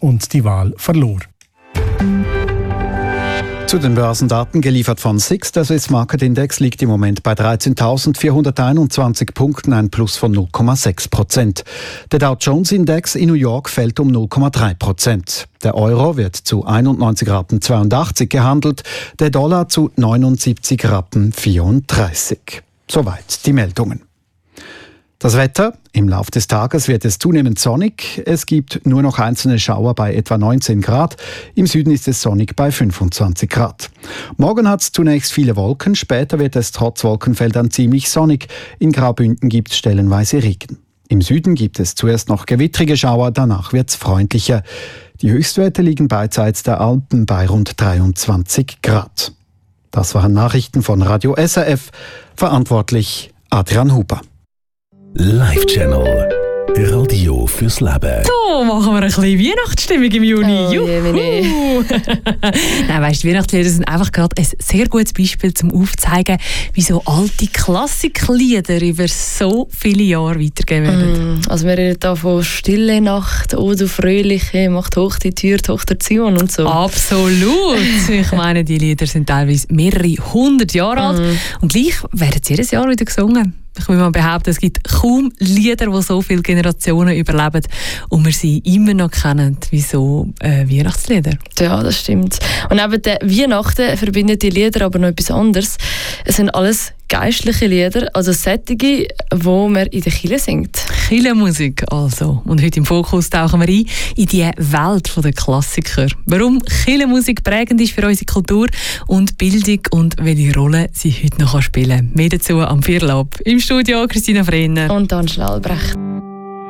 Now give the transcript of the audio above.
und die Wahl verlor. Zu den Börsendaten geliefert von SIX. Der Swiss Market Index liegt im Moment bei 13.421 Punkten, ein Plus von 0,6%. Der Dow Jones Index in New York fällt um 0,3%. Der Euro wird zu 91,82 Rappen gehandelt, der Dollar zu 79,34 Rappen. Soweit die Meldungen. Das Wetter: Im Laufe des Tages wird es zunehmend sonnig. Es gibt nur noch einzelne Schauer bei etwa 19 Grad. Im Süden ist es sonnig bei 25 Grad. Morgen hat es zunächst viele Wolken. Später wird es trotz Wolkenfeldern ziemlich sonnig. In Graubünden gibt es stellenweise Regen. Im Süden gibt es zuerst noch gewittrige Schauer. Danach wird es freundlicher. Die Höchstwerte liegen beidseits der Alpen bei rund 23 Grad. Das waren Nachrichten von Radio SRF. Verantwortlich Adrian Huber. Live-Channel. Radio fürs Leben. So, machen wir ein bisschen Weihnachtsstimmung im Juni. Nein, weißt du, Weihnachtslieder sind einfach gerade ein sehr gutes Beispiel, um aufzuzeigen, wie so alte Klassiklieder über so viele Jahre weitergegeben werden. Also wir reden hier von «Stille Nacht», «O du Fröhliche», «Macht hoch die Tür, Tochter Zion» und so. Absolut! Ich meine, die Lieder sind teilweise mehrere 100 Jahre alt und gleich werden sie jedes Jahr wieder gesungen. Ich will mal behaupten, es gibt kaum Lieder, die so viele Generationen überleben und wir sie immer noch kennen wie so Weihnachtslieder. Ja, das stimmt. Und neben den Weihnachten verbinden die Lieder aber noch etwas anderes. Es sind alles geistliche Lieder, also solche, die man in der Kirche singt. Kirchenmusik also. Und heute im Fokus tauchen wir ein in die Welt der Klassiker. Warum Kirchenmusik prägend ist für unsere Kultur und Bildung und welche Rolle sie heute noch spielen kann. Mehr dazu am Viertel ab. Im Studio Christina Frenner und Angela Albrecht.